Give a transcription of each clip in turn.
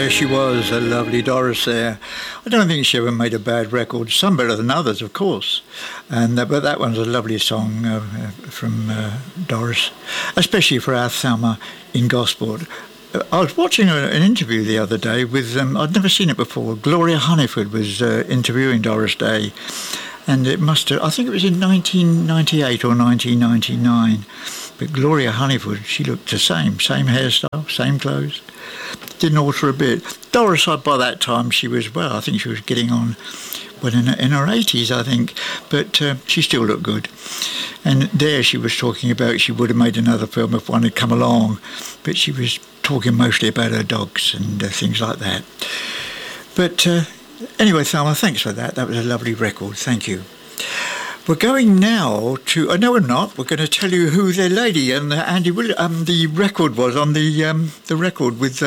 There she was, a lovely Doris there. I don't think she ever made a bad record. Some better than others, of course. But that one's a lovely song from Doris, especially for our Thelma in Gosport. I was watching an interview the other day with, I'd never seen it before. Gloria Hunniford was interviewing Doris Day. And it must have, I think it was in 1998 or 1999. But Gloria Hunniford, she looked the same hairstyle, same clothes. Didn't alter a bit. Doris, by that time, she was, well, I think she was getting on, well, in her 80s, I think. But she still looked good. And there she was talking about she would have made another film if one had come along. But she was talking mostly about her dogs and things like that. But anyway, Thelma, thanks for that. That was a lovely record. Thank you. We're going now to... no, we're not. We're going to tell you who the lady and Andy the record was on the record with...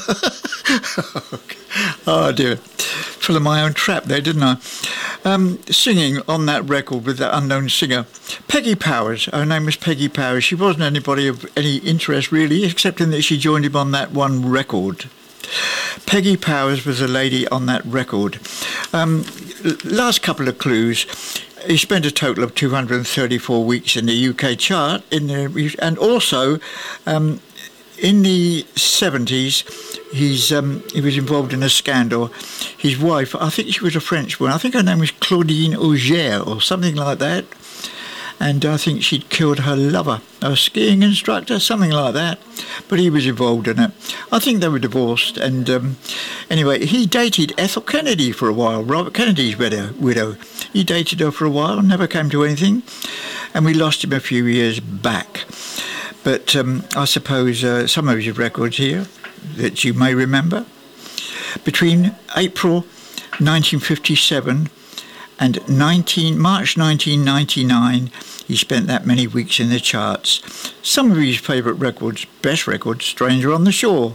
oh, dear. Full of my own trap there, didn't I? Singing on that record with that unknown singer. Peggy Powers. Her name was Peggy Powers. She wasn't anybody of any interest, really, except in that she joined him on that one record. Peggy Powers was a lady on that record. Last couple of clues. He spent a total of 234 weeks in the UK chart, and also in the 70s, he was involved in a scandal. His wife, I think she was a French woman. I think her name was Claudine Auger or something like that. And I think she'd killed her lover, a skiing instructor, something like that. But he was involved in it. I think they were divorced. And anyway, he dated Ethel Kennedy for a while, Robert Kennedy's widow. He dated her for a while, never came to anything. And we lost him a few years back. But I suppose some of his records here that you may remember. Between April 1957 and March 1999, he spent that many weeks in the charts. Some of his favourite records, best records, Stranger on the Shore.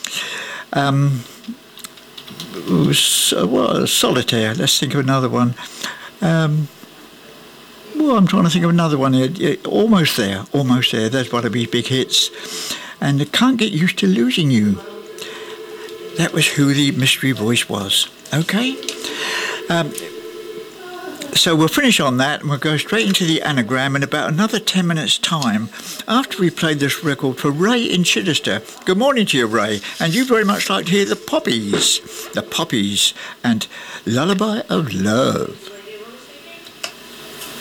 Solitaire, let's think of another one. I'm trying to think of another one here. Almost there. That's one of his big hits. And I Can't Get Used to Losing You. That was who the mystery voice was. Okay? So we'll finish on that and we'll go straight into the anagram in about another 10 minutes' time after we played this record for Ray in Chichester. Good morning to you, Ray. And you very much like to hear the Poppies and Lullaby of Love.